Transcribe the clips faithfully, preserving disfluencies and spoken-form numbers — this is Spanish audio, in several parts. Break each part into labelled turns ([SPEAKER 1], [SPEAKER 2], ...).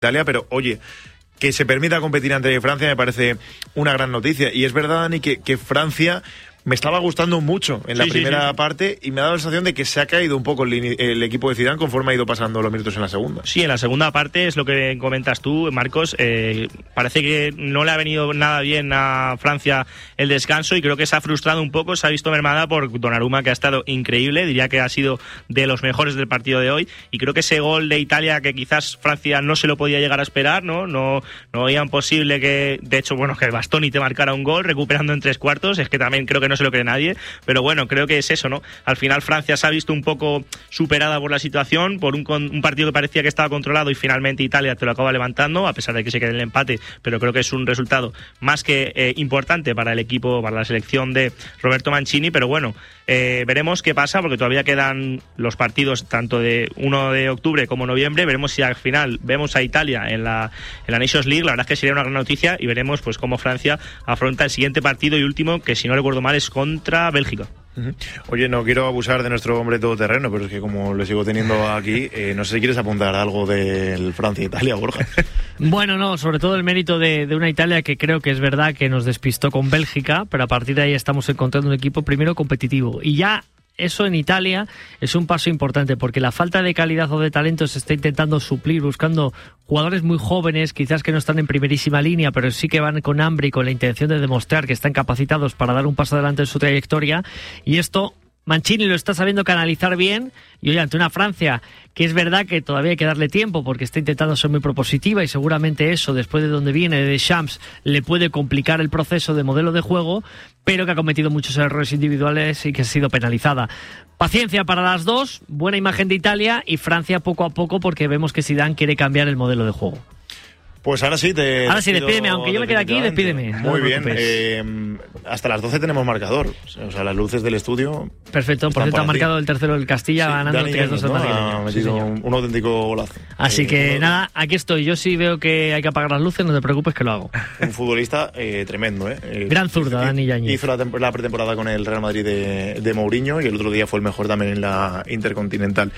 [SPEAKER 1] Italia, pero oye, que se permita competir ante Francia me parece una gran noticia. Y es verdad, Dani, que, que Francia me estaba gustando mucho en la sí, primera sí, sí. parte y me ha dado la sensación de que se ha caído un poco el, el equipo de Zidane conforme ha ido pasando los minutos en la segunda.
[SPEAKER 2] Sí, en la segunda parte es lo que comentas tú, Marcos. Eh, parece que no le ha venido nada bien a Francia el descanso y creo que se ha frustrado un poco. Se ha visto mermada por Donnarumma, que ha estado increíble. Diría que ha sido de los mejores del partido de hoy. Y creo que ese gol de Italia, que quizás Francia no se lo podía llegar a esperar, ¿no? No, no veían posible que, de hecho, bueno, que el Bastoni te marcara un gol recuperando en tres cuartos. Es que también creo que no se lo cree nadie, pero bueno, creo que es eso, ¿no? Al final Francia se ha visto un poco superada por la situación, por un, un partido que parecía que estaba controlado y finalmente Italia te lo acaba levantando, a pesar de que se quede el empate, pero creo que es un resultado más que eh, importante para el equipo, para la selección de Roberto Mancini, pero bueno, eh, veremos qué pasa, porque todavía quedan los partidos tanto de uno de octubre como noviembre, veremos si al final vemos a Italia en la, en la Nations League, la verdad es que sería una gran noticia, y veremos pues cómo Francia afronta el siguiente partido y último, que si no recuerdo mal es contra Bélgica.
[SPEAKER 1] Oye, no quiero abusar de nuestro hombre todoterreno, pero es que como le sigo teniendo aquí, eh, no sé si quieres apuntar algo del Francia-Italia, Borja.
[SPEAKER 3] Bueno, no, sobre todo el mérito de, de una Italia que creo que es verdad que nos despistó con Bélgica, pero a partir de ahí estamos encontrando un equipo primero competitivo. Y ya eso en Italia es un paso importante, porque la falta de calidad o de talento se está intentando suplir buscando jugadores muy jóvenes, quizás que no están en primerísima línea, pero sí que van con hambre y con la intención de demostrar que están capacitados para dar un paso adelante en su trayectoria. Y esto Mancini lo está sabiendo canalizar bien, y hoy ante una Francia que es verdad que todavía hay que darle tiempo porque está intentando ser muy propositiva, y seguramente eso, después de donde viene de Deschamps, le puede complicar el proceso de modelo de juego, pero que ha cometido muchos errores individuales y que ha sido penalizada. Paciencia para las dos, buena imagen de Italia, y Francia poco a poco, porque vemos que Zidane quiere cambiar el modelo de juego.
[SPEAKER 1] Pues ahora sí, te
[SPEAKER 3] Ahora sí, despídeme, aunque yo me quede aquí, despídeme.
[SPEAKER 1] Muy no bien, eh, hasta las doce tenemos marcador, o sea, las luces del estudio.
[SPEAKER 3] Perfecto, por cierto, ha marcado el tercero del Castilla, sí, ganando tres dos al Madrid.
[SPEAKER 1] Ha metido sí, un, un auténtico golazo.
[SPEAKER 3] Así
[SPEAKER 1] eh,
[SPEAKER 3] que nada, aquí estoy. Yo sí veo que hay que apagar las luces, no te preocupes que lo hago.
[SPEAKER 1] Un futbolista eh, tremendo, ¿eh?
[SPEAKER 3] Gran zurda, Dani Yáñez.
[SPEAKER 1] Hizo la, la pretemporada con el Real Madrid de, de Mourinho, y el otro día fue el mejor también en la Intercontinental.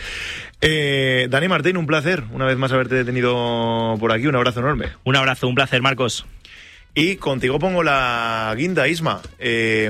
[SPEAKER 1] Eh, Dani Martín, un placer una vez más haberte detenido por aquí. Un abrazo enorme.
[SPEAKER 2] Un abrazo, un placer, Marcos.
[SPEAKER 1] Y contigo pongo la guinda, Isma. Eh,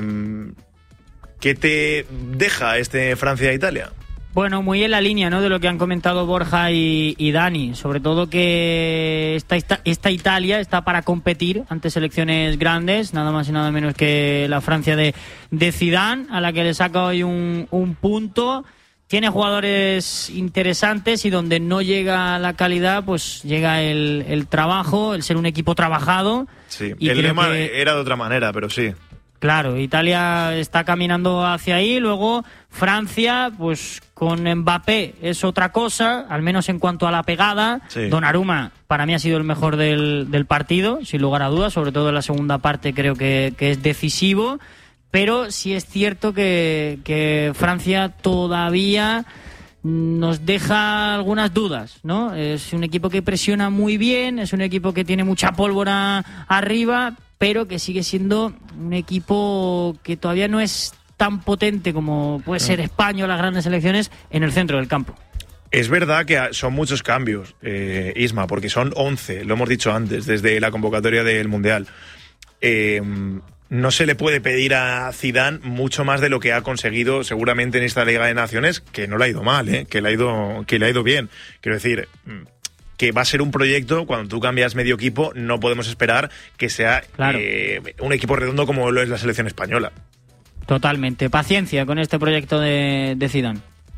[SPEAKER 1] ¿Qué te deja este Francia-Italia?
[SPEAKER 4] Bueno, muy en la línea, ¿no?, de lo que han comentado Borja y, y Dani. Sobre todo que esta, esta, esta Italia está para competir ante selecciones grandes, nada más y nada menos que la Francia de, de Zidane, a la que le saca hoy un, un punto. Tiene jugadores interesantes, y donde no llega la calidad, pues llega el, el trabajo, el ser un equipo trabajado.
[SPEAKER 1] Sí,
[SPEAKER 4] y
[SPEAKER 1] el lema
[SPEAKER 4] que,
[SPEAKER 1] era de otra manera, pero sí.
[SPEAKER 4] Claro, Italia está caminando hacia ahí. Luego Francia, pues con Mbappé es otra cosa, al menos en cuanto a la pegada. Sí. Donnarumma para mí ha sido el mejor del, del partido, sin lugar a dudas, sobre todo en la segunda parte creo que, que es decisivo. Pero sí es cierto que, que Francia todavía nos deja algunas dudas, ¿no? Es un equipo que presiona muy bien, es un equipo que tiene mucha pólvora arriba, pero que sigue siendo un equipo que todavía no es tan potente como puede ser España o las grandes selecciones en el centro del campo.
[SPEAKER 1] Es verdad que son muchos cambios, eh, Isma, porque son once, lo hemos dicho antes, desde la convocatoria del Mundial. Eh... No se le puede pedir a Zidane mucho más de lo que ha conseguido seguramente en esta Liga de Naciones, que no le ha ido mal, ¿eh? que le ha ido, que le ha ido bien. Quiero decir, que va a ser un proyecto, cuando tú cambias medio equipo, no podemos esperar que sea claro. eh, un equipo redondo como lo es la selección española.
[SPEAKER 4] Totalmente. Paciencia con este proyecto de, de Zidane.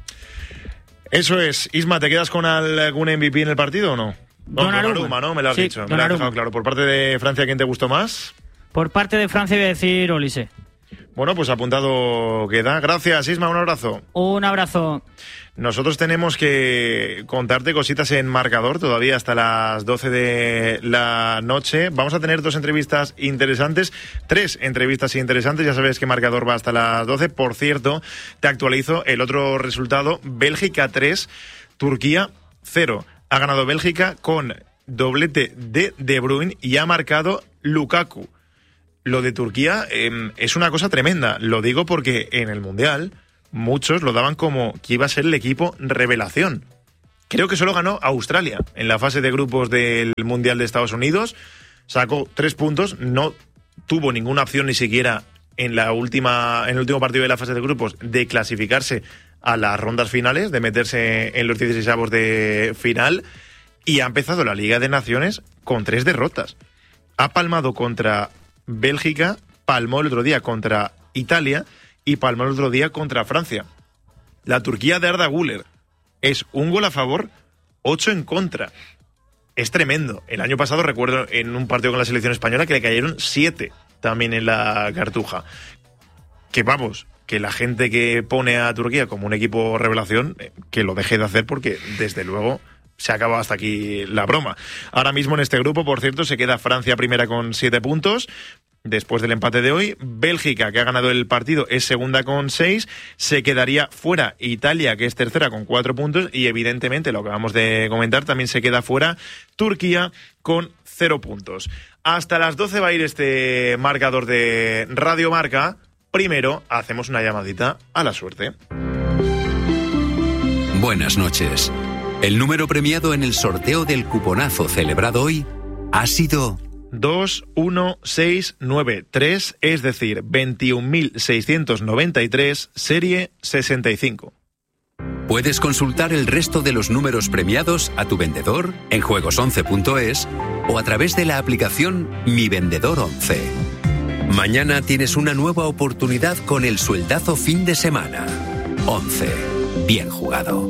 [SPEAKER 1] Eso es. Isma, ¿te quedas con algún M V P en el partido o no? No, Donnarumma, ¿no? Me lo has sí, dicho. Me lo has dejado claro. Por parte de Francia, ¿quién te gustó más?
[SPEAKER 4] Por parte de Francia voy a decir Olise.
[SPEAKER 1] Bueno, pues apuntado queda. Gracias, Isma, un abrazo.
[SPEAKER 4] Un abrazo.
[SPEAKER 1] Nosotros tenemos que contarte cositas en marcador todavía hasta las doce de la noche. Vamos a tener dos entrevistas interesantes, tres entrevistas interesantes. Ya sabes que marcador va hasta las doce. Por cierto, te actualizo el otro resultado. Bélgica tres, Turquía cero. Ha ganado Bélgica con doblete de De Bruyne y ha marcado Lukaku. Lo de Turquía eh, es una cosa tremenda. Lo digo porque en el Mundial muchos lo daban como que iba a ser el equipo revelación. creo que solo ganó Australia en la fase de grupos del Mundial de Estados Unidos. Sacó tres puntos, no tuvo ninguna opción ni siquiera en la última, en el último partido de la fase de grupos de clasificarse a las rondas finales, de meterse en los dieciseisavos de final, y ha empezado la Liga de Naciones con tres derrotas. Ha palmado contra Bélgica, palmó el otro día contra Italia y palmó el otro día contra Francia. La Turquía de Arda Güler es un gol a favor, ocho en contra. Es tremendo. El año pasado recuerdo en un partido con la selección española que le cayeron siete también en la Cartuja. Que vamos, que la gente que pone a Turquía como un equipo revelación, que lo deje de hacer porque desde luego se acaba hasta aquí la broma. Ahora mismo en este grupo, por cierto, se queda Francia primera con siete puntos. Después del empate de hoy, Bélgica, que ha ganado el partido, es segunda con seis. Se quedaría fuera Italia, que es tercera con cuatro puntos. Y evidentemente, lo que acabamos de comentar, también se queda fuera Turquía con cero puntos. Hasta las doce va a ir este marcador de Radio Marca. Primero, hacemos una llamadita a la suerte.
[SPEAKER 5] Buenas noches. El número premiado en el sorteo del cuponazo celebrado hoy ha sido
[SPEAKER 1] dos uno seis nueve tres, es decir, veintiún mil seiscientos noventa y tres, serie sesenta y cinco.
[SPEAKER 5] Puedes consultar el resto de los números premiados a tu vendedor en juegos once punto es o a través de la aplicación Mi Vendedor once. Mañana tienes una nueva oportunidad con el sueldazo fin de semana. once. Bien jugado.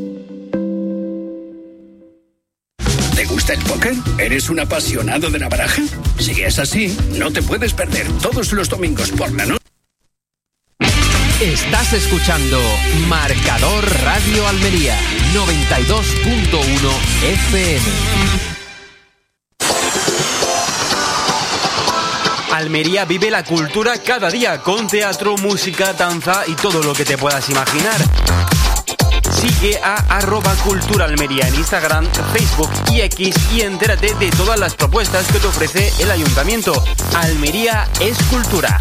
[SPEAKER 6] ¿Te gusta el póker? ¿Eres un apasionado de la baraja? Si es así, no te puedes perder todos los domingos por la noche.
[SPEAKER 7] Estás escuchando Marcador Radio Almería noventa y dos punto uno F M.
[SPEAKER 8] Almería vive la cultura cada día con teatro, música, danza y todo lo que te puedas imaginar. Sigue a arroba Cultura Almería en Instagram, Facebook y X y entérate de todas las propuestas que te ofrece el Ayuntamiento. Almería es cultura.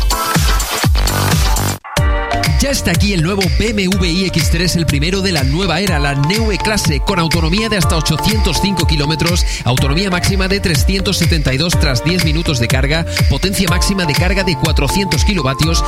[SPEAKER 9] Ya está aquí el nuevo B M W iX tres, el primero de la nueva era, la Neue Klasse, con autonomía de hasta ochocientos cinco kilómetros, autonomía máxima de trescientos setenta y dos tras diez minutos de carga, potencia máxima de carga de cuatrocientos kilovatios